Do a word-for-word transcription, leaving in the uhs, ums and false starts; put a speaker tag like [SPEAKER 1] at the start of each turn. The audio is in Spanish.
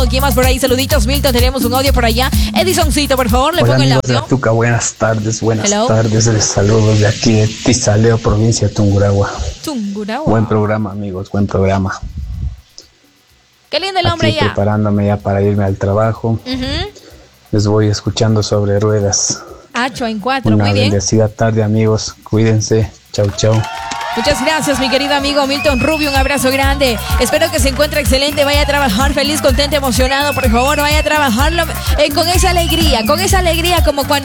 [SPEAKER 1] ¿Quién más por ahí? Saluditos, Milton. Tenemos un audio por allá. Edisoncito, por favor, le
[SPEAKER 2] Hola,
[SPEAKER 1] pongo el
[SPEAKER 2] amigos de
[SPEAKER 1] audio.
[SPEAKER 2] Tuca, buenas tardes, buenas
[SPEAKER 1] Hello.
[SPEAKER 2] tardes. Les saludos de aquí de Tizaleo, provincia de Tungurahua.
[SPEAKER 1] Tungurahua.
[SPEAKER 2] Buen programa, amigos, buen programa.
[SPEAKER 1] Qué lindo el hombre
[SPEAKER 2] Aquí
[SPEAKER 1] ya.
[SPEAKER 2] preparándome ya para irme al trabajo.
[SPEAKER 1] Uh-huh.
[SPEAKER 2] Les voy escuchando sobre ruedas.
[SPEAKER 1] Ocho en cuatro,
[SPEAKER 2] Una
[SPEAKER 1] muy bien.
[SPEAKER 2] bendecida tarde, amigos. Cuídense. Chau, chau.
[SPEAKER 1] Muchas gracias, mi querido amigo Milton Rubio. Un abrazo grande. Espero que se encuentre excelente. Vaya a trabajar feliz, contento, emocionado. Por favor, vaya a trabajarlo eh, con esa alegría, con esa alegría como cuando